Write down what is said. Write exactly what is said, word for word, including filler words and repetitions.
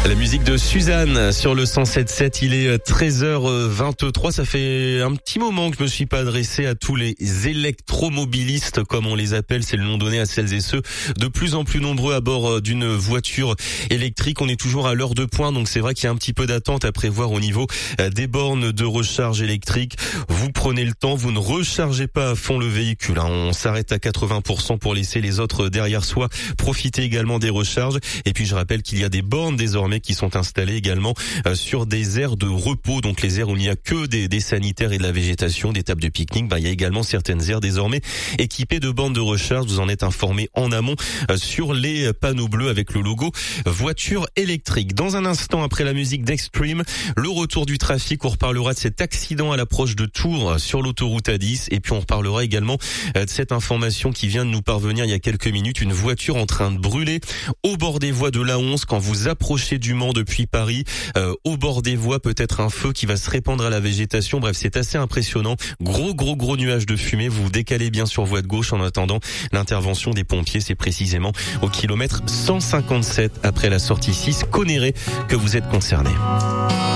La musique de Suzanne sur le cent sept virgule sept, il est treize heures vingt-trois. Ça fait un petit moment que je me suis pas adressé à tous les électromobilistes, comme on les appelle. C'est le nom donné à celles et ceux de plus en plus nombreux à bord d'une voiture électrique. On est toujours à l'heure de pointe, donc c'est vrai qu'il y a un petit peu d'attente à prévoir au niveau des bornes de recharge électrique. Vous prenez le temps, vous ne rechargez pas à fond le véhicule. On s'arrête à quatre-vingts pour cent pour laisser les autres derrière soi profiter également des recharges. Et puis je rappelle qu'il y a des bornes désormais qui sont installées également euh, sur des aires de repos, donc les aires où il n'y a que des, des sanitaires et de la végétation, des tables de pique-nique. Bah, il y a également certaines aires désormais équipées de bornes de recharge. Vous en êtes informé en amont euh, sur les panneaux bleus avec le logo voiture électrique. Dans un instant, après la musique d'Extreme, le retour du trafic. On reparlera de cet accident à l'approche de Tours sur l'autoroute A dix, et puis on reparlera également euh, de cette information qui vient de nous parvenir il y a quelques minutes. Une voiture en train de brûler au bord des voies de l'A onze quand vous approchez du Mans depuis Paris. Euh, au bord des voies, peut-être un feu qui va se répandre à la végétation. Bref, c'est assez impressionnant. Gros, gros, gros nuage de fumée. Vous vous décalez bien sur voie de gauche en attendant l'intervention des pompiers. C'est précisément au kilomètre cent cinquante-sept après la sortie six Conéré que vous êtes concerné.